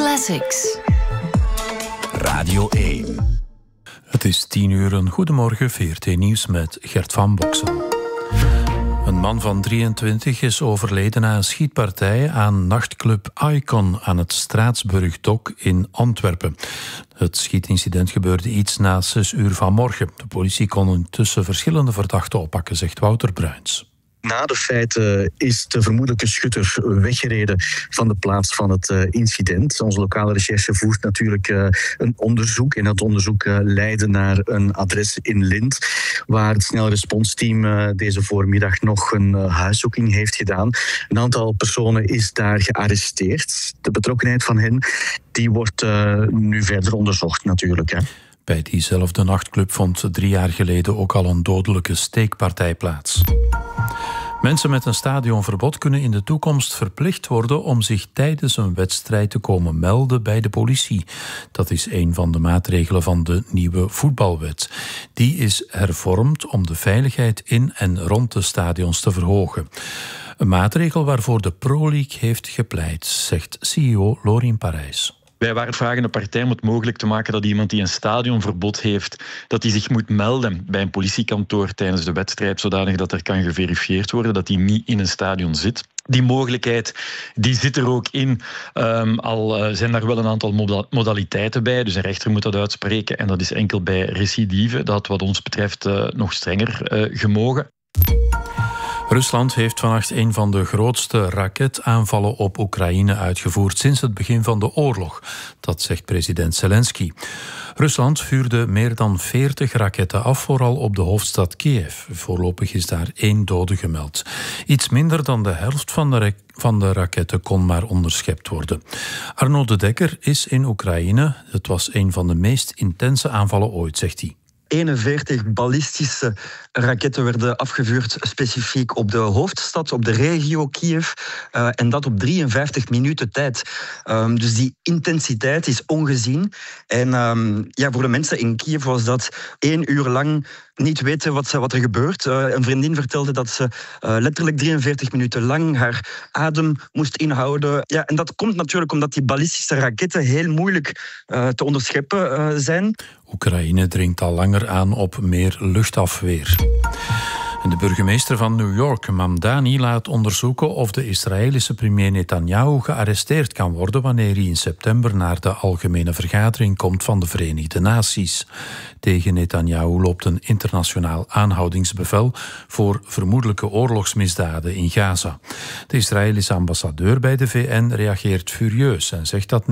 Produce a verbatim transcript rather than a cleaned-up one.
Classics. Radio één. Het is tien uur, een goedemorgen, V R T Nieuws met Gert van Boksel. Een man van drieëntwintig is overleden na een schietpartij aan nachtclub Icon aan het Straatsburgdok in Antwerpen. Het schietincident gebeurde iets na zes uur vanmorgen. De politie kon intussen verschillende verdachten oppakken, zegt Wouter Bruins. Na de feiten is de vermoedelijke schutter weggereden van de plaats van het uh, incident. Onze lokale recherche voert natuurlijk uh, een onderzoek. En dat onderzoek uh, leidde naar een adres in Lint, waar het snelresponsteam uh, deze voormiddag nog een uh, huiszoeking heeft gedaan. Een aantal personen is daar gearresteerd. De betrokkenheid van hen die wordt uh, nu verder onderzocht natuurlijk, hè. Bij diezelfde nachtclub vond drie jaar geleden ook al een dodelijke steekpartij plaats. Mensen met een stadionverbod kunnen in de toekomst verplicht worden om zich tijdens een wedstrijd te komen melden bij de politie. Dat is een van de maatregelen van de nieuwe voetbalwet. Die is hervormd om de veiligheid in en rond de stadions te verhogen. Een maatregel waarvoor de Pro League heeft gepleit, zegt C E O Lorin Parijs. Wij waren vragende partij om het mogelijk te maken dat iemand die een stadionverbod heeft, dat hij zich moet melden bij een politiekantoor tijdens de wedstrijd, zodanig dat er kan geverifieerd worden dat hij niet in een stadion zit. Die mogelijkheid die zit er ook in. Um, al uh, zijn daar wel een aantal moda- modaliteiten bij. Dus een rechter moet dat uitspreken. En dat is enkel bij recidive. Dat wat ons betreft uh, nog strenger uh, gemogen. Rusland heeft vannacht een van de grootste raketaanvallen op Oekraïne uitgevoerd sinds het begin van de oorlog. Dat zegt president Zelensky. Rusland vuurde meer dan veertig raketten af, vooral op de hoofdstad Kiev. Voorlopig is daar één dode gemeld. Iets minder dan de helft van de, ra- van de raketten kon maar onderschept worden. Arno de Dekker is in Oekraïne. Het was een van de meest intense aanvallen ooit, zegt hij. eenenveertig ballistische raketten werden afgevuurd specifiek op de hoofdstad, op de regio Kiev. Uh, en dat op drieënvijftig minuten tijd. Um, dus die intensiteit is ongezien. En um, ja, voor de mensen in Kiev was dat één uur lang niet weten wat, wat er gebeurt. Uh, een vriendin vertelde dat ze uh, letterlijk drieënveertig minuten lang haar adem moest inhouden. Ja, en dat komt natuurlijk omdat die ballistische raketten heel moeilijk uh, te onderscheppen uh, zijn. Oekraïne dringt al langer aan op meer luchtafweer. En de burgemeester van New York, Mamdani, laat onderzoeken of de Israëlische premier Netanyahu gearresteerd kan worden wanneer hij in september naar de algemene vergadering komt van de Verenigde Naties. Tegen Netanyahu loopt een internationaal aanhoudingsbevel voor vermoedelijke oorlogsmisdaden in Gaza. De Israëlische ambassadeur bij de V N reageert furieus en zegt dat